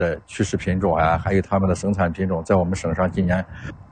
的趋势品种啊，还有他们的生产品种，在我们省上今年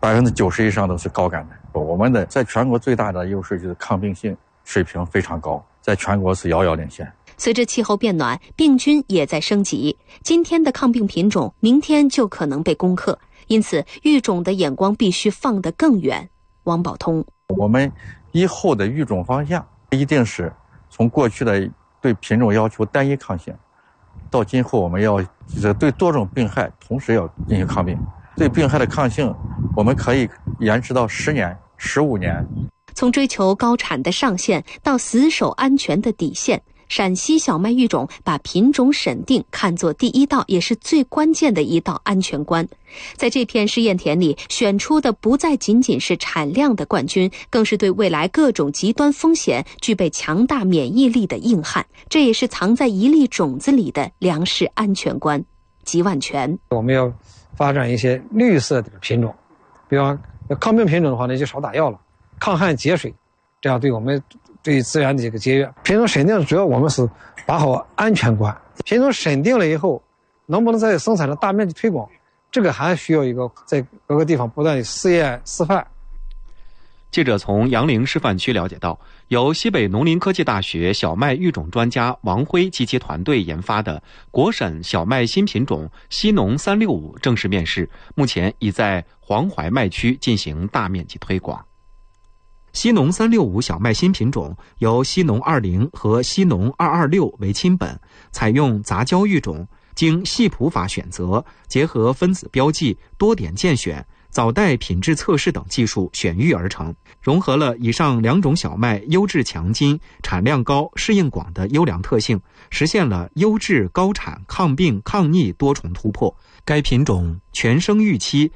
90%以上都是高杆的。我们的在全国最大的优势就是抗病性水平非常高，在全国是遥遥领先。 随着气候变暖，病菌也在升级，今天的抗病品种，明天就可能被攻克，因此育种的眼光必须放得更远。王宝通， 我们以后的育种方向一定是从过去的对品种要求单一抗性，到今后我们要对多种病害同时要进行抗病。对病害的抗性，我们可以延迟到10年、15年。 从追求高产的上限到死守安全的底线，陕西小麦育种把品种审定看作第一道也是最关键的一道安全关。在这片试验田里，选出的不再仅仅是产量的冠军，更是对未来各种极端风险具备强大免疫力的硬汉。这也是藏在一粒种子里的粮食安全关。吉万全， 我们要发展一些绿色的品种，比方抗病品种的话呢，就少打药了，抗旱节水，这样对我们对资源的这个节约。品种审定主要我们是把好安全关，品种审定了以后，能不能在生产的大面积推广，这个还需要一个在各个地方不断的试验示范。 记者从杨凌示范区了解到，由西北农林科技大学小麦育种专家王辉及其团队研发的国审小麦新品种西农365正式面世，目前已在黄淮麦区进行大面积推广。西农365小麦新品种由西农20和西农226为亲本，采用杂交育种，经系谱法选择，结合分子标记、多点间选、早代品质测试等技术选育而成，融合了以上2种小麦优质强筋、产量高、适应广的优良特性，实现了优质高产、抗病抗逆多重突破。该品种全生育期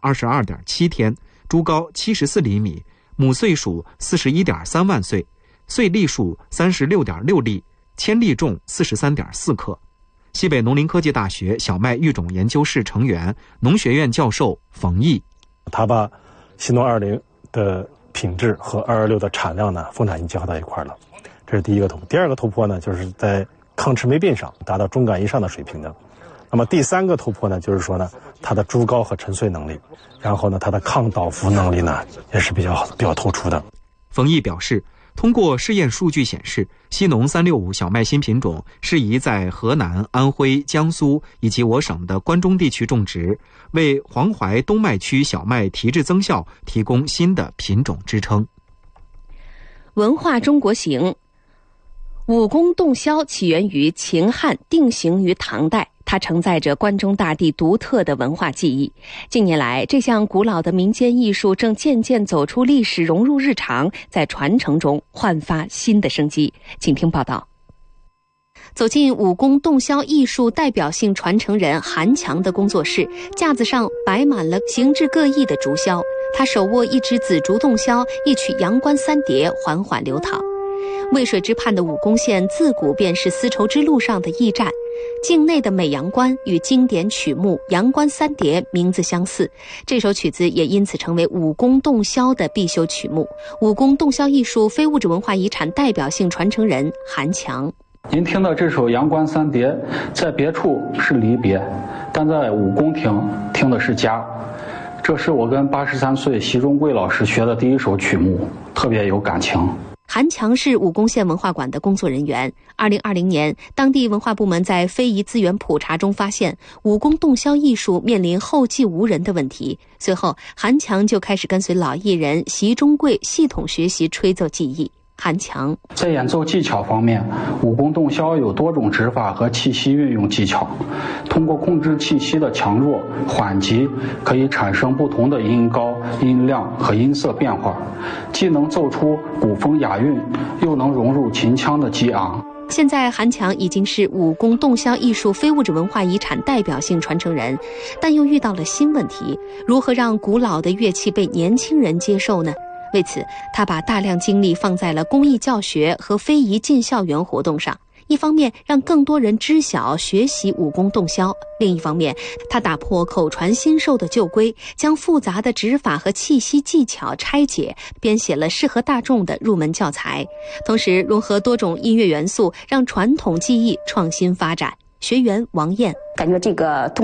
222.7天，株高74厘米，母岁数41.3万岁，岁粒数36.6粒，千粒重43.4克。西北农林科技大学小麦育种研究室成员、农学院教授冯毅， 他把西农20的品质和226的产量呢，丰产性结合到一块了，这是第一个突破。第二个突破呢，就是在抗吃霉病上达到中杆以上的水平的。那么第三个突破呢，就是说呢，它的株高和沉穗能力，然后呢，它的抗倒伏能力呢，也是比较突出的。 冯毅表示，通过试验数据显示，西农365小麦新品种适宜在河南、安徽、江苏以及我省的关中地区种植，为黄淮东麦区小麦提质增效提供新的品种支撑。 文化中国行，武功洞箫起源于秦汉，定型于唐代。它承载着关中大地独特的文化记忆。近年来，这项古老的民间艺术正渐渐走出历史，融入日常，在传承中焕发新的生机。请听报道。走进武功洞箫艺术代表性传承人韩强的工作室，架子上摆满了形制各异的竹箫，他手握一支紫竹洞箫，一曲阳关三叠缓缓流淌。渭水之畔的武功县自古便是丝绸之路上的驿站，境内的美阳关与经典曲目《阳关三叠》名字相似，这首曲子也因此成为武功洞箫的必修曲目。武功洞箫艺术非物质文化遗产代表性传承人韩强， 您听的这首《阳关三叠》，在别处是离别，但在武功亭听的是家。这是我跟83岁习中贵老师学的第一首曲目，特别有感情。 韩强是武功县文化馆的工作人员。2020年，当地文化部门在非遗资源普查中发现，武功洞箫艺术面临后继无人的问题。随后，韩强就开始跟随老艺人习中贵系统学习吹奏技艺。韩强在演奏技巧方面，武功洞箫有多种指法和气息运用技巧，通过控制气息的强弱、缓急，可以产生不同的音高、音量和音色变化，既能奏出古风雅韵，又能融入秦腔的激昂。 现在韩强已经是武功洞箫艺术非物质文化遗产代表性传承人，但又遇到了新问题：如何让古老的乐器被年轻人接受呢？为此，他把大量精力放在了公益教学和非遗进校园活动上。一方面让更多人知晓学习武功洞箫，另一方面他打破口传心授的旧规，将复杂的指法和气息技巧拆解，编写了适合大众的入门教材，同时融合多种音乐元素，让传统技艺创新发展。学员王艳感觉这个洞